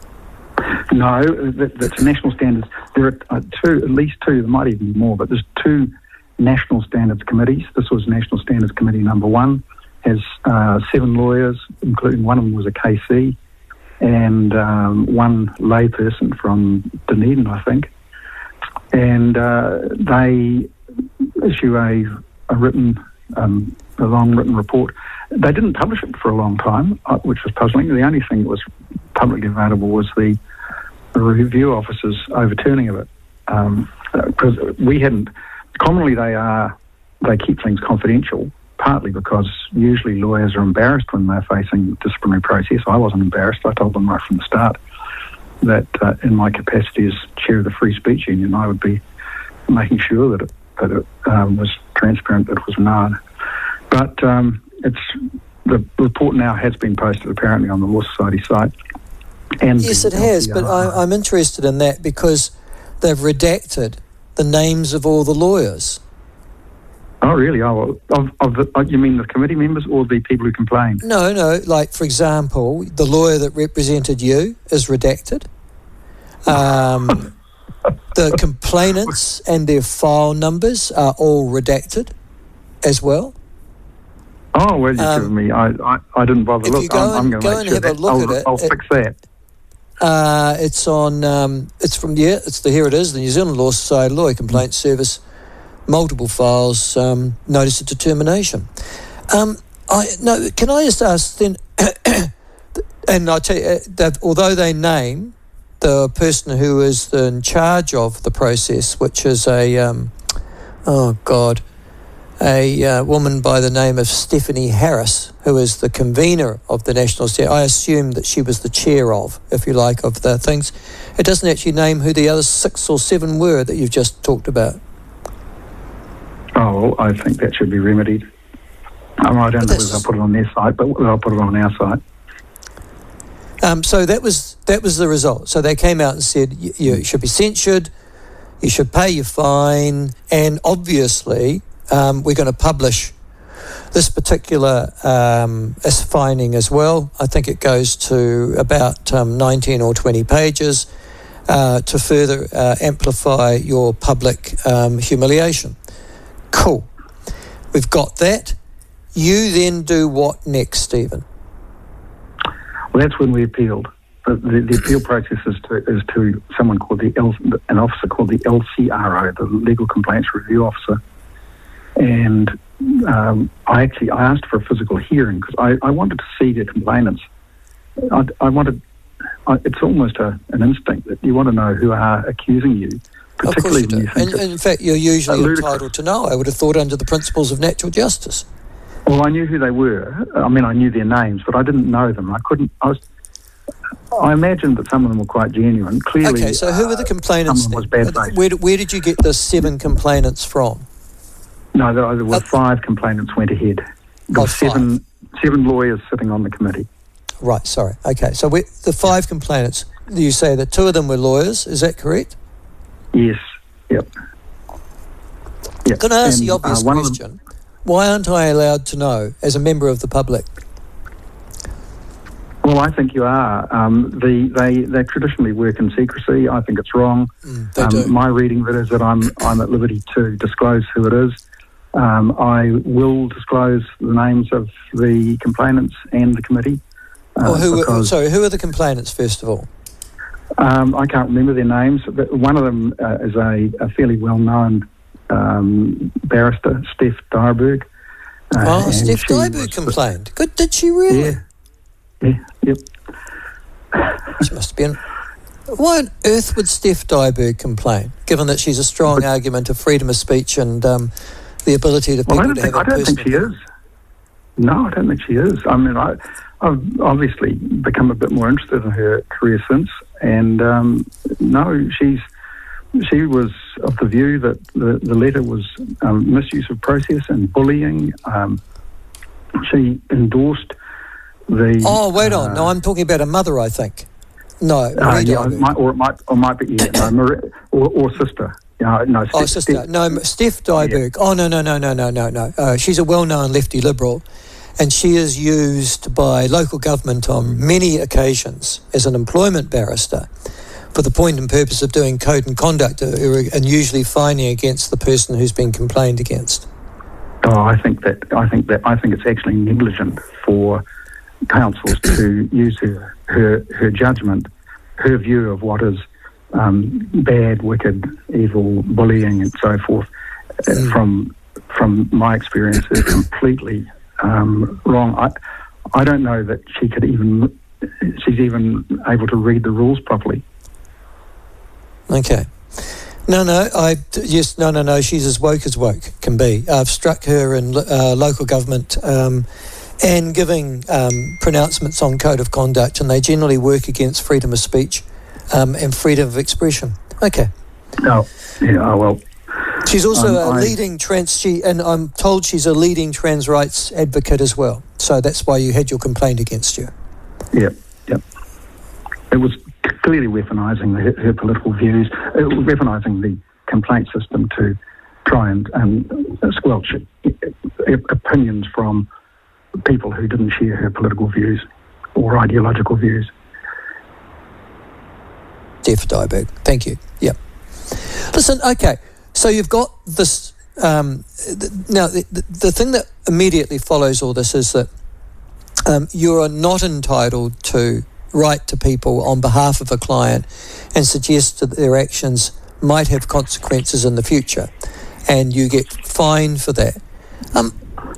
No, that, that's national standards. There are uh, two, at least two, there might even be more, but there's two national standards committees. This was National Standards Committee number one, has uh, seven lawyers, including one of them was a K C, and um, one layperson from Dunedin, I think. And uh, they issue a, a written, um, a long written report. They didn't publish it for a long time, uh, which was puzzling. The only thing that was publicly available was the, the review officer's overturning of it, because um, we hadn't. Commonly, they are they keep things confidential, partly because usually lawyers are embarrassed when they're facing disciplinary process. I wasn't embarrassed. I told them right from the start that uh, in my capacity as chair of the Free Speech Union, I would be making sure that it, that it um, was transparent, that it was known. But um, it's the report now has been posted apparently on the Law Society site. And yes, it has, but I, I'm interested in that because they've redacted the names of all the lawyers. Oh, really? Oh, of, of the, you mean the committee members or the people who complained? No, no. Like, for example, the lawyer that represented you is redacted. Um, the complainants and their file numbers are all redacted as well. Oh, well, you've um, given me. I, I, I didn't bother. If look, you go I'm, and, I'm go and sure have a look I'll, at it, I'll it, fix that. Uh, it's on. Um, it's from yeah. It's the here it is. The New Zealand Law Society Lawyer Complaints Service. Multiple files. Um, notice of determination. Um, I no. Can I just ask then? And I tell you that although they name the person who is in charge of the process, which is a um, oh god, a uh, woman by the name of Stephanie Harris, who is the convener of the National Standards. I assume that she was the chair of, if you like, of the things. It doesn't actually name who the other six or seven were that you've just talked about. Oh, well, I think that should be remedied. Um, I don't know whether I'll put it on their site, but I'll put it on our site. Um, so that was that was the result. So they came out and said you, you should be censured, you should pay your fine, and obviously um, we're going to publish this particular um, as finding as well. I think it goes to about um, nineteen or twenty pages uh, to further uh, amplify your public um, humiliation. Cool. We've got that. You then do what next, Stephen? Well, that's when we appealed. The, the, the appeal process is to, is to someone called the L, an officer called the L C R O, the Legal Complaints Review Officer. And um, I actually I asked for a physical hearing because I, I wanted to see the complainants. I, I wanted I, it's almost a, an instinct that you want to know who are accusing you, particularly of course you when you do. think And, it's in fact, you're usually ludicrous. entitled to know. I would have thought under the principles of natural justice. Well, I knew who they were. I mean, I knew their names, but I didn't know them. I couldn't. I was. I imagined that some of them were quite genuine. Clearly, Okay, so who were the complainants? someone was then? bad-faced. Where, where did you get the seven complainants from? No, there, there were five complainants went ahead. There Oh, were seven, seven lawyers sitting on the committee. Right, sorry. Okay, so we, the five complainants, you say that two of them were lawyers, is that correct? Yes, yep. yep. Can I ask And, the obvious uh, one of them- question? Why aren't I allowed to know as a member of the public? Well, I think you are. Um, the, they, they traditionally work in secrecy. I think it's wrong. Mm, they um, do. My reading of it is that I'm, I'm at liberty to disclose who it is. Um, I will disclose the names of the complainants and the committee. Uh, Well, who? because, Sorry, who are the complainants first of all? um, I can't remember their names, but one of them uh, is a, a fairly well-known um, barrister, Steph Dyerberg. Uh, oh, and Steph she Dyerberg was- complained. Good, did she really? Yeah. Yeah, yep. She must have been. Why on earth would Steph Dyerberg complain, given that she's a strong But, argument of freedom of speech and um, the ability to people Well, I don't, to think, have I a don't think she personal... is. No, I don't think she is. I mean, I, I've obviously become a bit more interested in her career since, and um, no, she's she was of the view that the, the letter was um, misuse of process and bullying. Um, she endorsed the. Oh, wait on. uh, No, I'm talking about a mother, I think. No, Uh, Marie yeah, Dyerberg. it might, or it might, or it might be yeah, no, Marie, or, or sister. Yeah, no, Oh, Steph- sister. Steph- No, M- Steph Dyerberg. Oh, no, no, no, no, no, no, no. Uh, she's a well-known lefty liberal, and she is used by local government on many occasions as an employment barrister for the point and purpose of doing code and conduct uh, and usually fining against the person who's been complained against. Oh, I think that I think that I think it's actually negligent for councils to use her her, her judgment, her view of what is um, bad, wicked, evil, bullying, and so forth. Uh, from from my experience, is completely um, wrong. I I don't know that she could even she's even able to read the rules properly. Okay. No, no, I, yes, no, no, no, she's as woke as woke can be. I've struck her in uh, local government um, and giving um, pronouncements on code of conduct, and they generally work against freedom of speech um, and freedom of expression. Okay. Oh, yeah, well. She's also um, a I- leading trans, she, and I'm told she's a leading trans rights advocate as well. So that's why you had your complaint against you. Yep, yep. It was clearly weaponising her, her political views, uh, weaponising the complaint system to try and, and squelch uh, opinions from people who didn't share her political views or ideological views. Steph Dyerberg, thank you. Yep. Listen, okay, so you've got this. Um, th- now, the, the, the thing that immediately follows all this is that um, you are not entitled to write to people on behalf of a client and suggest that their actions might have consequences in the future, and you get fined for that. Um,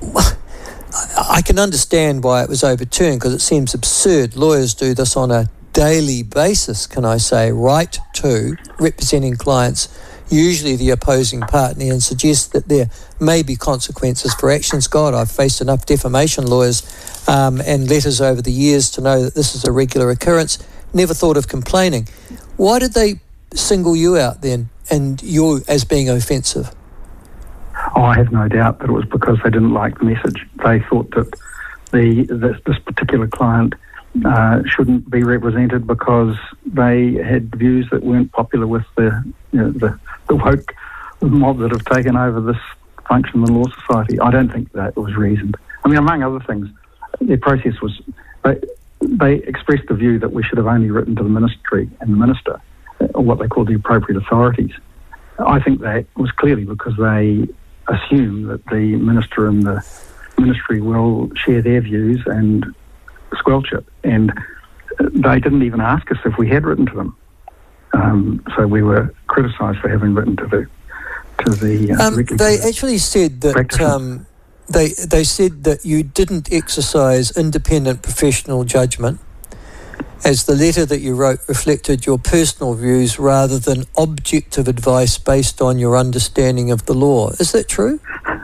I can understand why it was overturned, because it seems absurd. Lawyers do this on a daily basis, can I say, write to representing clients, usually the opposing party, and suggest that there may be consequences for actions. God, I've faced enough defamation lawyers um, and letters over the years to know that this is a regular occurrence. Never thought of complaining. Why did they single you out then, and you as being offensive? Oh, I have no doubt that it was because they didn't like the message. They thought that the this, this particular client uh, shouldn't be represented because they had views that weren't popular with the you know, the, the woke mob that have taken over this function in the law society. I don't think that was reasoned. I mean, among other things, their process was they, they expressed the view that we should have only written to the ministry and the minister, or what they call the appropriate authorities. I think that was clearly because they assume that the minister and the ministry will share their views and squelch it. And they didn't even ask us if we had written to them. Um, so we were criticised for having written to the to the. Uh, Um, they actually said that um, they they said that you didn't exercise independent professional judgment, as the letter that you wrote reflected your personal views rather than objective advice based on your understanding of the law. Is that true?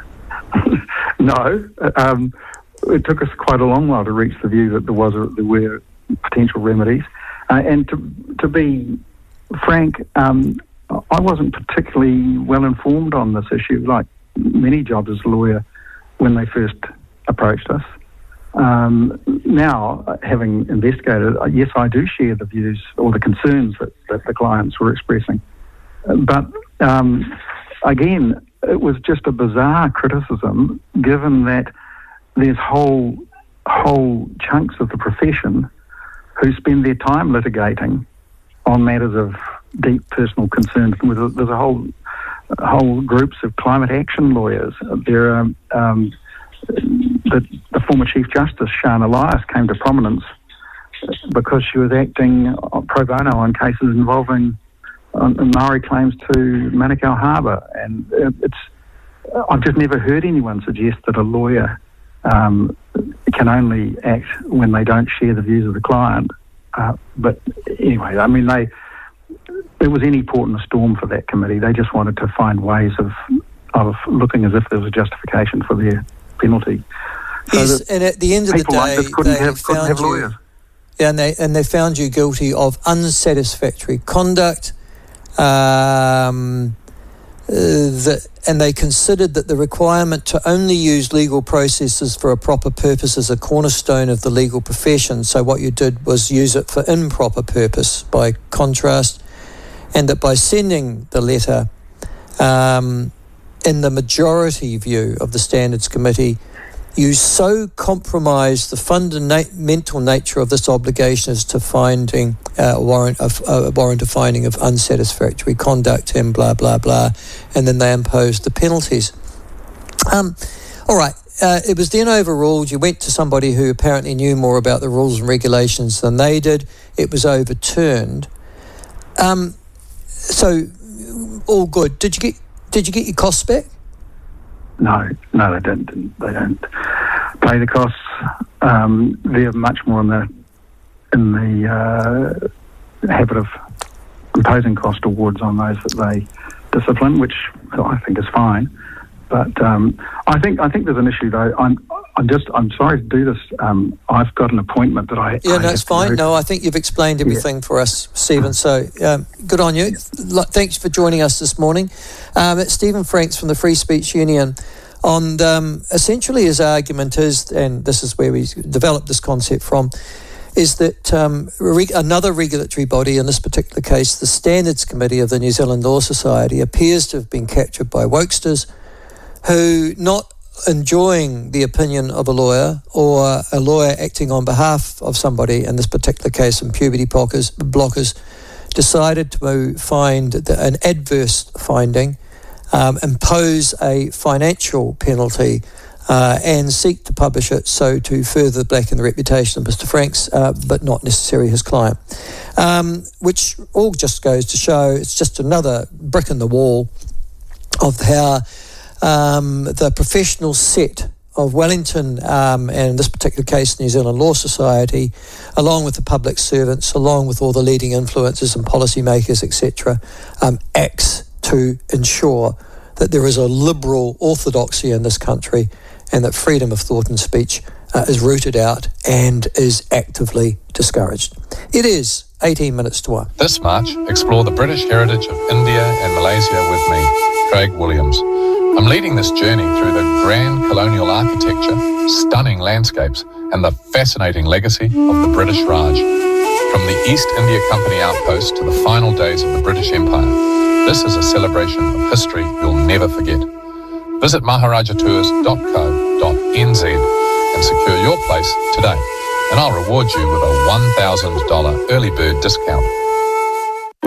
No. Um, it took us quite a long while to reach the view that there was a, there were potential remedies. Uh, and to to be frank, um, I wasn't particularly well informed on this issue, like many jobs as a lawyer when they first approached us. Um, now, having investigated, yes, I do share the views or the concerns that, that the clients were expressing. But um, again, it was just a bizarre criticism, given that there's whole whole chunks of the profession who spend their time litigating on matters of deep personal concerns. There's a whole whole groups of climate action lawyers. There are um, the, the former Chief Justice, Shana Elias, came to prominence because she was acting pro bono on cases involving um, Maori claims to Manukau Harbour. And it's I've just never heard anyone suggest that a lawyer um, can only act when they don't share the views of the client. Uh, but anyway, I mean, they it was any port in a storm for that committee. They just wanted to find ways of of looking as if there was a justification for their penalty. So yes, and at the end of the day, they have, found you, lawyers. Yeah, and they and they found you guilty of unsatisfactory conduct. Um, uh, the, and they considered that the requirement to only use legal processes for a proper purpose is a cornerstone of the legal profession. So what you did was use it for improper purpose, by contrast, and that by sending the letter, um, in the majority view of the Standards Committee, you so compromise the fundamental nature of this obligation as to finding uh, a warrant of uh, warrant of finding of unsatisfactory conduct and blah blah blah, and then they imposed the penalties. Um, all right, uh, it was then overruled. You went to somebody who apparently knew more about the rules and regulations than they did. It was overturned. Um, so all good. Did you get Did you get your costs back? No, no, they don't. They don't pay the costs. Um, they're much more in the in the uh, habit of imposing cost awards on those that they discipline, which I think is fine. But um, I think I think there's an issue though. I'm I'm just I'm sorry to do this. Um, I've got an appointment that I yeah, I no, it's fine. No, I think you've explained everything yeah. for us, Stephen. So um, good on you. Thanks for joining us this morning. Um, it's Stephen Franks from the Free Speech Union. On um, essentially his argument is, and this is where we developed this concept from, is that um, reg- another regulatory body, in this particular case the Standards Committee of the New Zealand Law Society, appears to have been captured by wokesters who, not enjoying the opinion of a lawyer or a lawyer acting on behalf of somebody, in this particular case some puberty blockers, blockers decided to find the, an adverse finding, um, impose a financial penalty uh, and seek to publish it so to further blacken the reputation of Mister Franks, uh, but not necessarily his client. Um, which all just goes to show it's just another brick in the wall of how Um, the professional set of Wellington, um, and in this particular case New Zealand Law Society, along with the public servants, along with all the leading influencers and policymakers, et cetera, um, acts to ensure that there is a liberal orthodoxy in this country and that freedom of thought and speech uh, is rooted out and is actively discouraged. It is eighteen minutes to one. This March, explore the British heritage of India and Malaysia with me, Craig Williams. I'm leading this journey through the grand colonial architecture, stunning landscapes, and the fascinating legacy of the British Raj. From the East India Company outpost to the final days of the British Empire, this is a celebration of history you'll never forget. Visit maharaja tours dot co dot n z and secure your place today, and I'll reward you with a one thousand dollars early bird discount.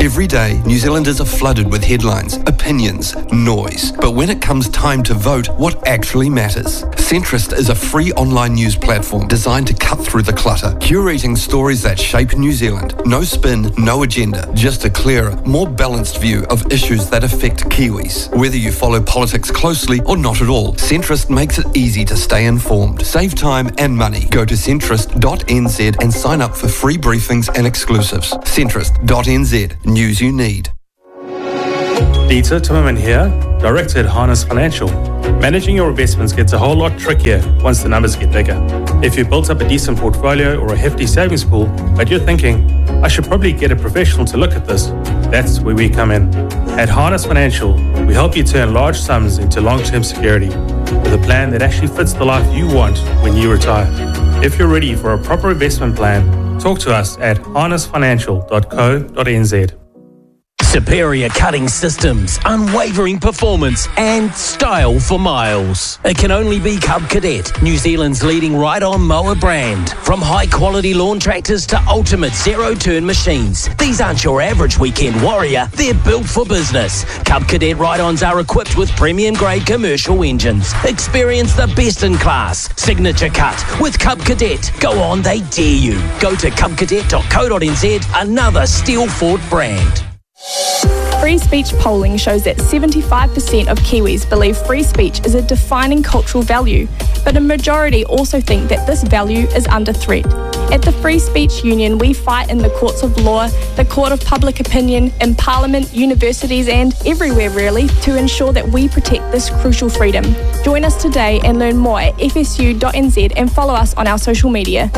Every day, New Zealanders are flooded with headlines, opinions, noise. But when it comes time to vote, what actually matters? Centrist is a free online news platform designed to cut through the clutter, curating stories that shape New Zealand. No spin, no agenda, just a clearer, more balanced view of issues that affect Kiwis. Whether you follow politics closely or not at all, Centrist makes it easy to stay informed, save time and money. Go to centrist dot n z and sign up for free briefings and exclusives. centrist dot n z, news you need. Dieter Timmerman here, Director at Harness Financial. Managing your investments gets a whole lot trickier once the numbers get bigger. If you've built up a decent portfolio or a hefty savings pool, but you're thinking, I should probably get a professional to look at this, that's where we come in. At Harness Financial, we help you turn large sums into long-term security with a plan that actually fits the life you want when you retire. If you're ready for a proper investment plan, talk to us at harness financial dot co dot n z. Superior cutting systems, unwavering performance and style for miles. It can only be Cub Cadet, New Zealand's leading ride-on mower brand. From high-quality lawn tractors to ultimate zero-turn machines, these aren't your average weekend warrior, they're built for business. Cub Cadet ride-ons are equipped with premium-grade commercial engines. Experience the best-in-class signature cut with Cub Cadet. Go on, they dare you. Go to cub cadet dot co dot n z, another steel-fought brand. Free speech polling shows that seventy-five percent of Kiwis believe free speech is a defining cultural value, but a majority also think that this value is under threat. At the Free Speech Union, we fight in the courts of law, the court of public opinion, in Parliament, universities and everywhere really to ensure that we protect this crucial freedom. Join us today and learn more at f s u dot n z and follow us on our social media.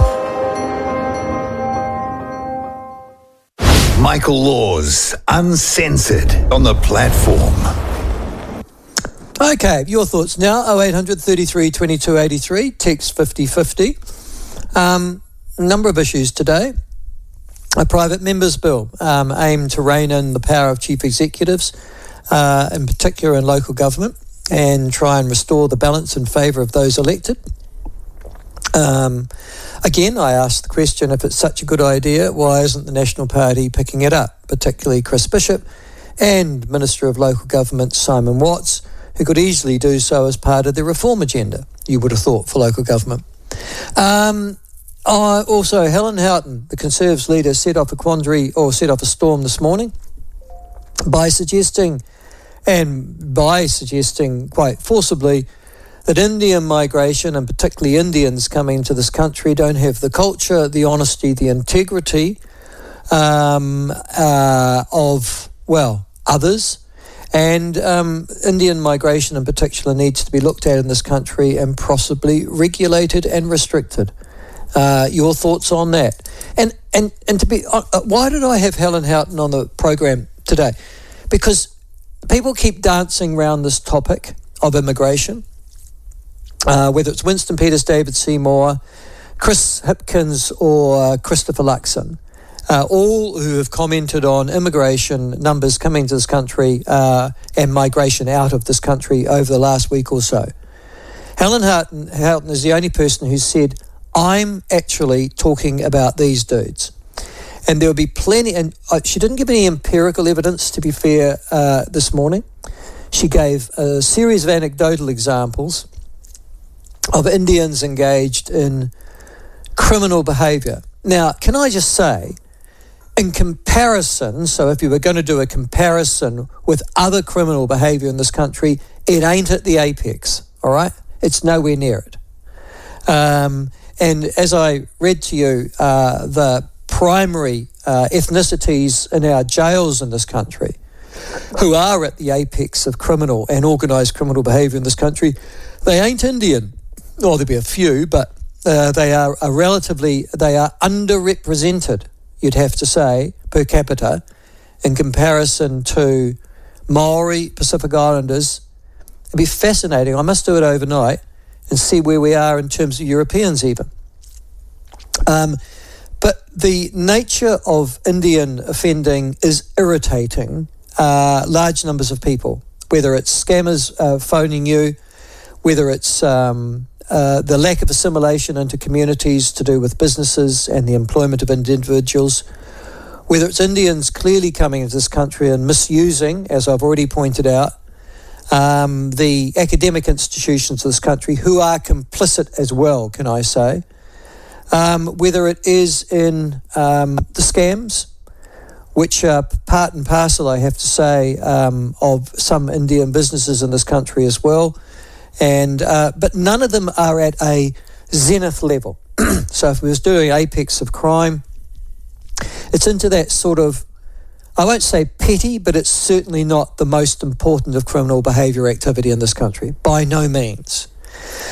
Michael Laws, Uncensored, on the platform. Okay, your thoughts now. oh eight hundred thirty-three twenty-two eighty-three, text fifty fifty. Um, a number of issues today. A private members bill um, aimed to rein in the power of chief executives, uh, in particular in local government, and try and restore the balance in favour of those elected. Um, again, I asked the question, if it's such a good idea, why isn't the National Party picking it up, particularly Chris Bishop and Minister of Local Government Simon Watts, who could easily do so as part of the reform agenda, you would have thought, for local government. Um, uh, also, Helen Houghton, the Conservatives leader, set off a quandary or set off a storm this morning by suggesting, and by suggesting quite forcibly, that Indian migration, and particularly Indians coming to this country, don't have the culture, the honesty, the integrity um, uh, of, well, others. And um, Indian migration in particular needs to be looked at in this country and possibly regulated and restricted. Uh, your thoughts on that? And and and to be, uh, why did I have Helen Houghton on the program today? Because people keep dancing around this topic of immigration. Uh, whether it's Winston Peters, David Seymour, Chris Hipkins or uh, Christopher Luxon, uh, all who have commented on immigration numbers coming to this country uh, and migration out of this country over the last week or so. Helen Houghton, Houghton is the only person who said, I'm actually talking about these dudes. And there will be plenty, and uh, she didn't give any empirical evidence, to be fair, uh, this morning. She gave a series of anecdotal examples of Indians engaged in criminal behaviour. Now, can I just say, in comparison, so if you were going to do a comparison with other criminal behaviour in this country, it ain't at the apex, all right? It's nowhere near it. Um, and as I read to you, uh, the primary uh, ethnicities in our jails in this country, who are at the apex of criminal and organised criminal behaviour in this country, they ain't Indian. Well, there'll be a few, but uh, they are a relatively, they are underrepresented, you'd have to say, per capita, in comparison to Maori, Pacific Islanders. It'd be fascinating. I must do it overnight and see where we are in terms of Europeans even. Um, but the nature of Indian offending is irritating uh, large numbers of people, whether it's scammers uh, phoning you, whether it's um, uh, the lack of assimilation into communities to do with businesses and the employment of individuals, whether it's Indians clearly coming into this country and misusing, as I've already pointed out, um, the academic institutions of this country, who are complicit as well, can I say, um, whether it is in um, the scams, which are part and parcel, I have to say, um, of some Indian businesses in this country as well. And uh, but none of them are at a zenith level. So if we was doing apex of crime, it's into that sort of, I won't say petty, but it's certainly not the most important of criminal behaviour activity in this country, by no means.